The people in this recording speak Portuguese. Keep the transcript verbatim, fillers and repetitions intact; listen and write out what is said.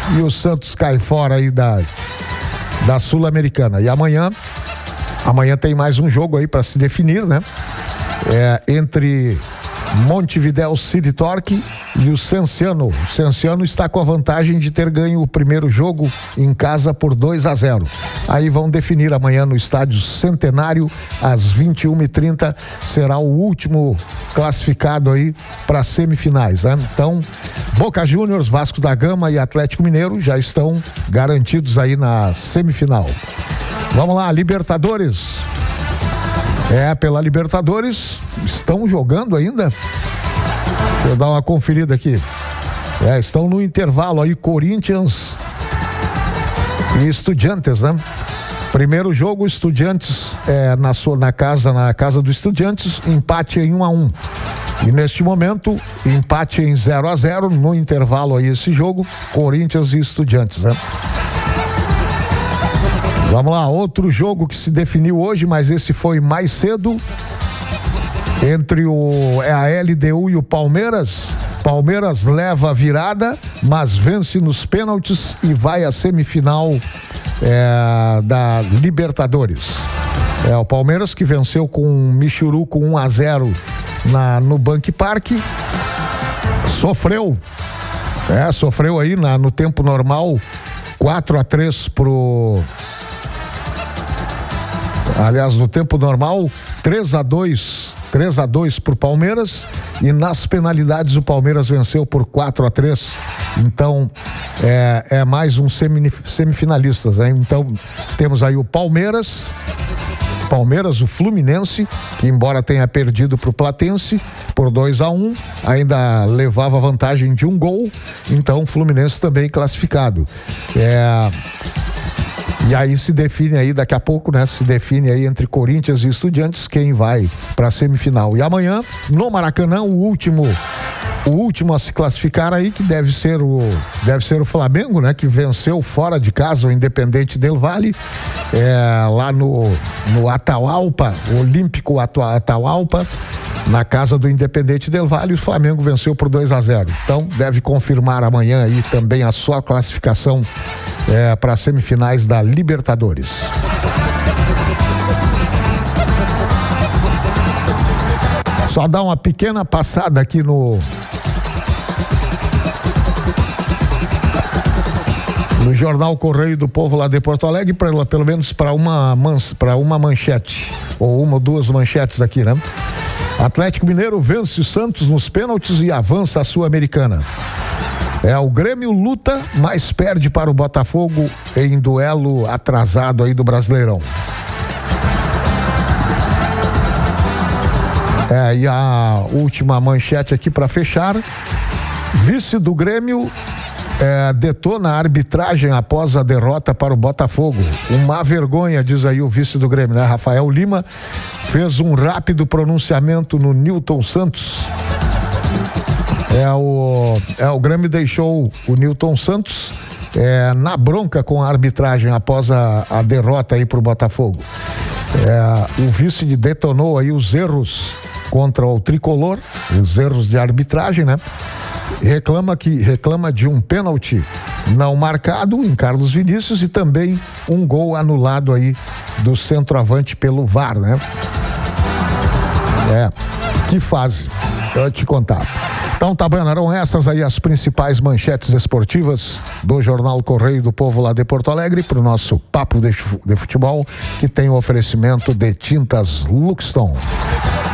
e o Santos cai fora aí da, da Sul-Americana. E amanhã, amanhã tem mais um jogo aí para se definir, né? É, entre Montevidéu City Torque e o Cienciano. O Cienciano está com a vantagem de ter ganho o primeiro jogo em casa por dois a zero. Aí vão definir amanhã no estádio Centenário, às vinte e uma e trinta, será o último classificado aí para semifinais, né? Então, Boca Juniors, Vasco da Gama e Atlético Mineiro já estão garantidos aí na semifinal. Vamos lá, Libertadores. É, pela Libertadores, estão jogando ainda? Deixa eu dar uma conferida aqui. É, estão no intervalo aí, Corinthians e Estudiantes, né? Primeiro jogo, Estudiantes é, na, sua, na, casa, na casa do Estudiantes, empate em um a um. E neste momento, empate em zero a zero, no intervalo aí esse jogo, Corinthians e Estudiantes, né? Vamos lá, outro jogo que se definiu hoje, mas esse foi mais cedo, entre o, é a L D U e o Palmeiras. Palmeiras leva a virada, mas vence nos pênaltis e vai à semifinal é, da Libertadores. É o Palmeiras que venceu com o Michuru com um a zero na, no Bank Park. Sofreu, é, sofreu aí na, no tempo normal, quatro a três pro... Aliás, no tempo normal, três a dois, três a dois pro Palmeiras, e nas penalidades o Palmeiras venceu por quatro a três. Então, é, é mais um semi, semifinalistas, né? Então, temos aí o Palmeiras, Palmeiras, o Fluminense, que embora tenha perdido pro Platense por dois a um, ainda levava vantagem de um gol, então o Fluminense também classificado. É... E aí se define aí, daqui a pouco, né? Se define aí entre Corinthians e Estudiantes quem vai para a semifinal. E amanhã, no Maracanã, o último, o último a se classificar aí, que deve ser o, deve ser o Flamengo, né? Que venceu fora de casa o Independente del Valle, é, lá no, no Atahualpa, Olímpico Atahualpa, na casa do Independente del Valle, o Flamengo venceu por dois a zero. Então, deve confirmar amanhã aí também a sua classificação é, para as semifinais da Libertadores. Só dar uma pequena passada aqui no no Jornal Correio do Povo lá de Porto Alegre, pra, pelo menos para uma, para uma manchete, ou uma ou duas manchetes aqui, né? Atlético Mineiro vence o Santos nos pênaltis e avança a Sul-Americana. É, o Grêmio luta, mas perde para o Botafogo em duelo atrasado aí do Brasileirão. É, e a última manchete aqui para fechar: vice do Grêmio é, detona a arbitragem após a derrota para o Botafogo. Uma vergonha, diz aí o vice do Grêmio, né? Rafael Lima fez um rápido pronunciamento no Nilton Santos. É o, é, o Grêmio deixou o Nilton Santos é, na bronca com a arbitragem após a, a derrota aí pro Botafogo. É, o vice detonou aí os erros contra o tricolor, os erros de arbitragem, né? Reclama que reclama de um pênalti não marcado em Carlos Vinícius e também um gol anulado aí do centroavante pelo V A R, né? É, que fase, eu te contar. Então tá bem, eram essas aí as principais manchetes esportivas do Jornal Correio do Povo lá de Porto Alegre para o nosso Papo de Futebol, que tem o oferecimento de Tintas Luxton.